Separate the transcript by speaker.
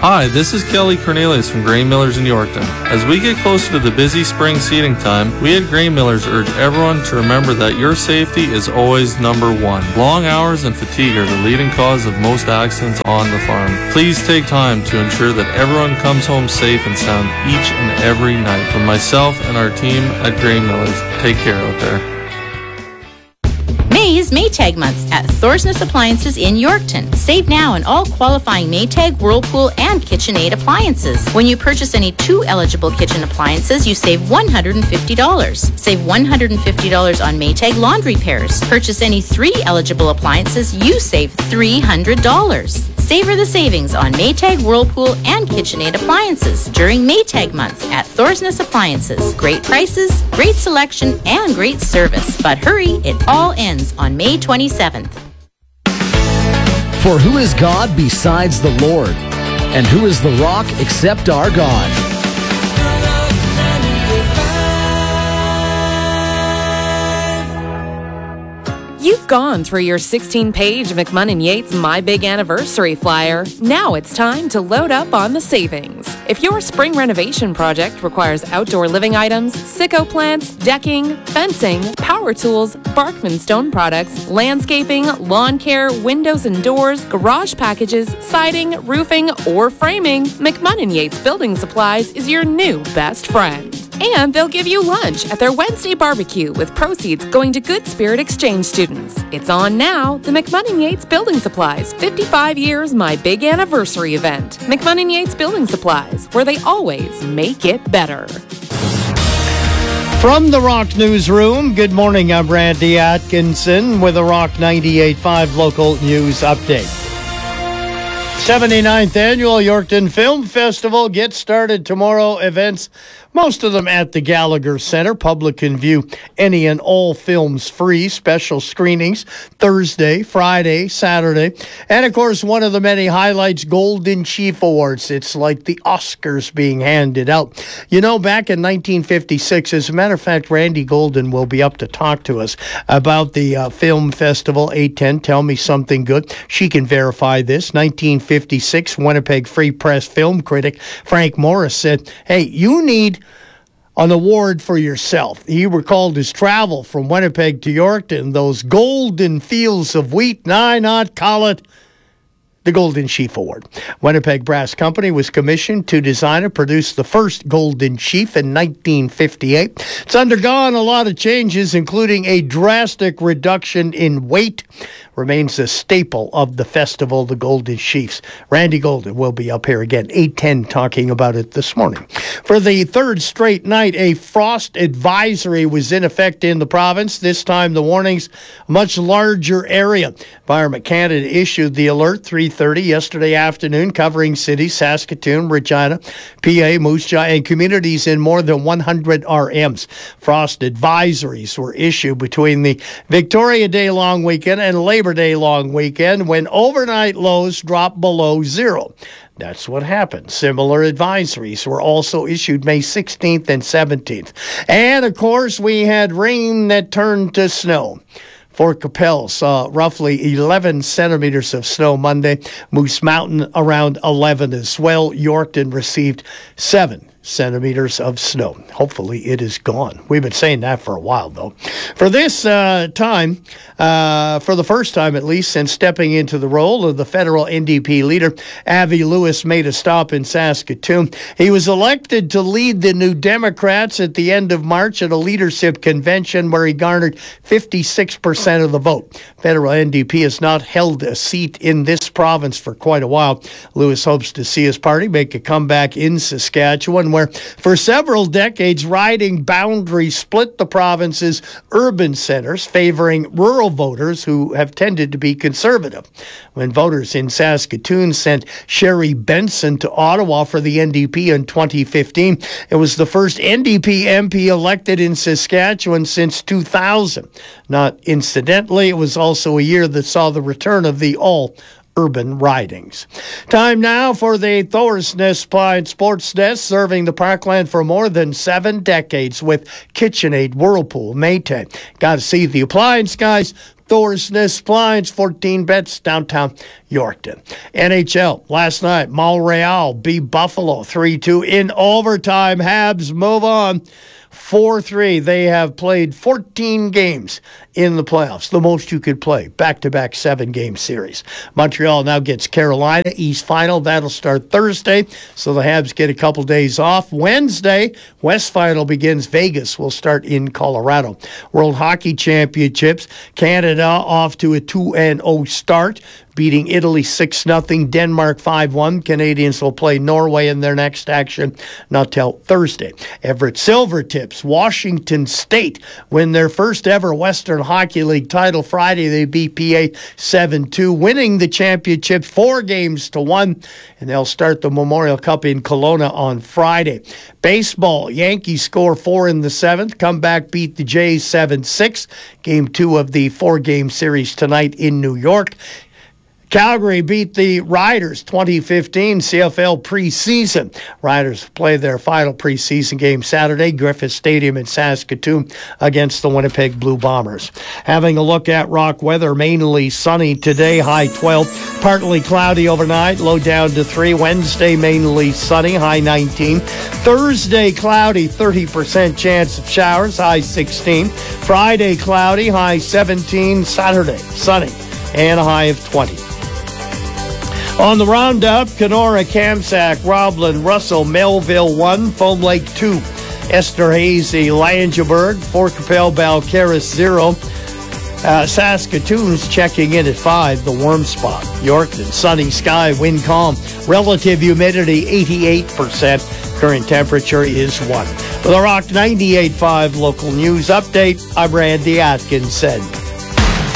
Speaker 1: Hi, this is Kelly Cornelius from Grain Millers in Yorkton. As we get closer to the busy spring seeding time, we at Grain Millers urge everyone to remember that your safety is always number one. Long hours and fatigue are the leading cause of most accidents on the farm. Please take time to ensure that everyone comes home safe and sound each and every night. From myself and our team at Grain Millers, take care out there.
Speaker 2: May is Maytag month at Thorsness Appliances in Yorkton. Save now on all qualifying Maytag, Whirlpool, and KitchenAid appliances. When you purchase any 2 eligible kitchen appliances, you save $150. Save $150 on Maytag laundry pairs. Purchase any 3 eligible appliances, you save $300. Savor the savings on Maytag, Whirlpool, and KitchenAid appliances during Maytag month at Thorsness Appliances. Great prices, great selection, and great service. But hurry, it all ends on May 27th.
Speaker 3: For who is God besides the Lord? And who is the rock except our God?
Speaker 4: You've gone through your 16-page McMunn & Yates My Big Anniversary flyer. Now it's time to load up on the savings. If your spring renovation project requires outdoor living items, sicko plants, decking, fencing, power tools, Barkman stone products, landscaping, lawn care, windows and doors, garage packages, siding, roofing, or framing, McMunn & Yates Building Supplies is your new best friend. And they'll give you lunch at their Wednesday barbecue with proceeds going to Good Spirit Exchange students. It's on now, the McMunn & Yates Building Supplies 55 Years My Big Anniversary event. McMunn & Yates Building Supplies, where they always make it better.
Speaker 5: From the Rock Newsroom, good morning. I'm Randy Atkinson with a Rock 98.5 local news update. 79th Annual Yorkton Film Festival gets started tomorrow. Events, most of them at the Gallagher Center. Public can view any and all films free. Special screenings Thursday, Friday, Saturday. And, of course, one of the many highlights, Golden Chief Awards. It's like the Oscars being handed out. You know, back in 1956, as a matter of fact, Randy Golden will be up to talk to us about the film festival. 810, tell me something good. She can verify this. 1956, Winnipeg Free Press film critic Frank Morris said, hey, you need an award for yourself. He recalled his travel from Winnipeg to Yorkton, those golden fields of wheat, and I not call it the Golden Chief Award. Winnipeg Brass Company was commissioned to design and produce the first Golden Chief in 1958. It's undergone a lot of changes, including a drastic reduction in weight. Remains a staple of the festival, the Golden Chiefs. Randy Golden will be up here again, 8:10, talking about it this morning. For the third straight night, a frost advisory was in effect in the province. This time, the warnings, a much larger area. Environment Canada issued the alert 3:30 yesterday afternoon, covering cities, Saskatoon, Regina, PA, Moose Jaw, and communities in more than 100 RMs. Frost advisories were issued between the Victoria Day long weekend and Labor Day long weekend when overnight lows dropped below zero. That's what happened. Similar advisories were also issued May 16th and 17th. And, of course, we had rain that turned to snow. Fort Capel saw roughly 11 centimeters of snow Monday. Moose Mountain around 11 as well. Yorkton received 7 centimeters of snow. Hopefully it is gone. We've been saying that for a while, though. For this time, for the first time at least since stepping into the role of the federal NDP leader, Avi Lewis made a stop in Saskatoon. He was elected to lead the New Democrats at the end of March at a leadership convention where he garnered 56% of the vote. Federal NDP has not held a seat in this province for quite a while. Lewis hopes to see his party make a comeback in Saskatchewan, where for several decades riding boundaries split the province's urban centers, favoring rural voters who have tended to be conservative. When voters in Saskatoon sent Sherry Benson to Ottawa for the NDP in 2015, it was the first NDP MP elected in Saskatchewan since 2000. Not incidentally, it was also a year that saw the return of the all-urban ridings. Time now for the Thorsness Pine Sports Desk, serving the Parkland for more than 7 decades with KitchenAid, Whirlpool, Maytag. Got to see the appliance guys. Thorsness Appliance, 14 bets, downtown Yorkton. NHL, last night, Montreal beat Buffalo 3-2 in overtime. Habs move on 4-3. They have played 14 games in the playoffs, the most you could play, back-to-back 7-game series. Montreal now gets Carolina East Final. That'll start Thursday, so the Habs get a couple days off. Wednesday, West Final begins. Vegas will start in Colorado. World Hockey Championships, Canada off to a 2-0 start, beating Italy 6-0, Denmark 5-1. Canadians will play Norway in their next action, not till Thursday. Everett Silvertips, Washington State win their first ever Western Hockey League title Friday. They beat PA 7-2, winning the championship 4-1, and they'll start the Memorial Cup in Kelowna on Friday. Baseball, Yankees score 4 in the 7th. Comeback beat the Jays 7-6. Game 2 of the 4-game series tonight in New York. Calgary beat the Riders 2015 CFL preseason. Riders play their final preseason game Saturday, Griffith Stadium in Saskatoon against the Winnipeg Blue Bombers. Having a look at rock weather, mainly sunny today, high 12. Partly cloudy overnight, low down to 3. Wednesday, mainly sunny, high 19. Thursday, cloudy, 30% chance of showers, high 16. Friday, cloudy, high 17. Saturday, sunny, and a high of 20. On the roundup, Kenora, Kamsack, Roblin, Russell, Melville 1, Foam Lake 2, Esterhazy, Langeberg, Fort Capel, Balcarres 0. Saskatoon's checking in at 5, the warm spot. Yorkton, sunny sky, wind calm, relative humidity 88%, current temperature is 1. For the Rock 98.5 local news update, I'm Randy Atkinson.